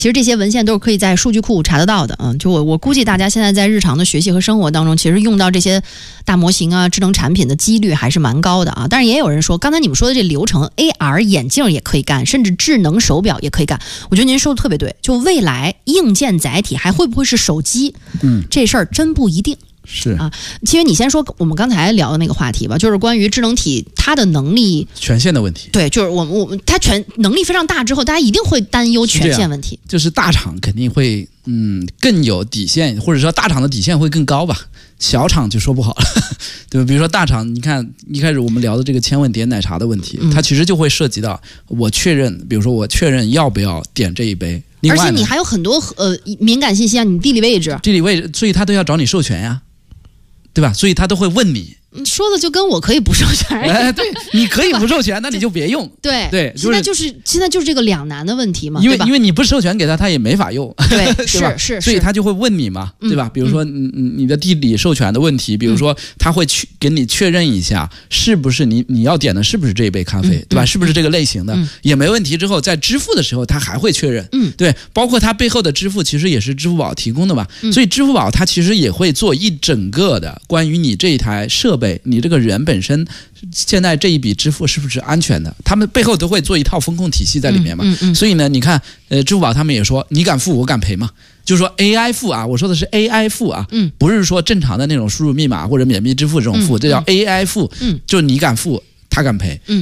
其实这些文献都是可以在数据库查得到的。就我估计大家现在在日常的学习和生活当中，其实用到这些大模型啊、智能产品的几率还是蛮高的啊。但是也有人说，刚才你们说的这流程 ，AR 眼镜也可以干，甚至智能手表也可以干。我觉得您说的特别对，就未来硬件载体还会不会是手机？这事儿真不一定。 是啊，其实你先说我们刚才聊的那个话题吧，就是关于智能体它的能力权限的问题。 对，就是我们它能力非常大之后，大家一定会担忧权限问题。 就是大厂肯定会更有底线，或者说大厂的底线会更高吧。小厂就说不好了，对吧？比如说大厂，你看一开始我们聊的这个千问点奶茶的问题，它其实就会涉及到我确认，比如说我确认要不要点这一杯， 而且你还有很多敏感信息啊，你地理位置， 所以他都要找你授权呀，对吧？所以他都会问你。 说的就跟我可以不授权对，你可以不授权，那你就别用。 对， 现在就是这个两难的问题嘛， 因为你不授权给他，他也没法用。 对， 对吧？ 是， 所以他就会问你嘛，对吧？比如说你的地理授权的问题，比如说他会给你确认一下，是不是你要点的是不是这一杯咖啡，对吧？是不是这个类型的，也没问题。之后在支付的时候，他还会确认。对，包括他背后的支付其实也是支付宝提供的嘛，所以支付宝它其实也会做一整个的关于你这一台设备，你这个人本身现在这一笔支付是不是安全的，他们背后都会做一套风控体系在里面嘛。所以呢，你看支付宝他们也说你敢付我敢赔嘛，就是说 AI 付啊，我说的是 AI 付啊，不是说正常的那种输入密码或者免密支付这种付，这叫 AI 付，就你敢付他敢赔。